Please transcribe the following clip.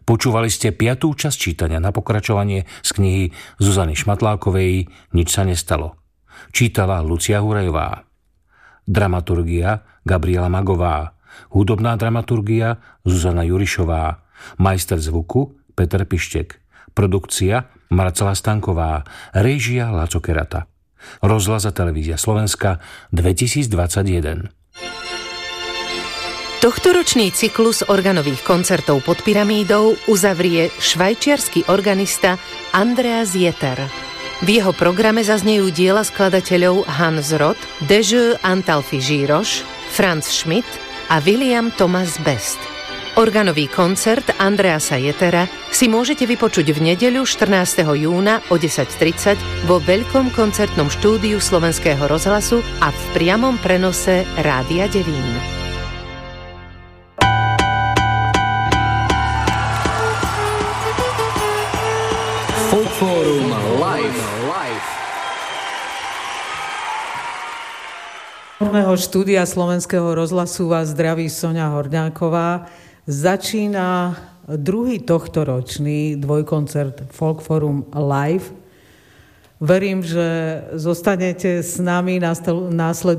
Počúvali ste 5. časť čítania na pokračovanie z knihy Zuzany Šmatlákovej Nič sa nestalo. Čítala Lucia Hurajová. Dramaturgia Gabriela Magová. Hudobná dramaturgia Zuzana Jurišová. Majster zvuku Peter Pištek. Produkcia Marcela Stanková. Réžia Laco Kerata. Rozhlas a televízia Slovenska 2021. Tohtoročný cyklus organových koncertov pod pyramídou uzavrie švajčiarsky organista Andreas Jeter. V jeho programe zaznejú diela skladateľov Hans Roth, Dezső Antalfi Zsíros, Franz Schmidt a William Thomas Best. Organový koncert Andreasa Jetera si môžete vypočuť v nedeľu 14. júna o 10:30 vo veľkom koncertnom štúdiu Slovenského rozhlasu a v priamom prenose Rádia Devín. Folkforum Live. Z štúdia Slovenského rozhlasu vás zdraví Soňa Horňáková. Začína druhý tohtoročný dvojkoncert Folkforum Live. Verím, že zostanete s nami následujúcich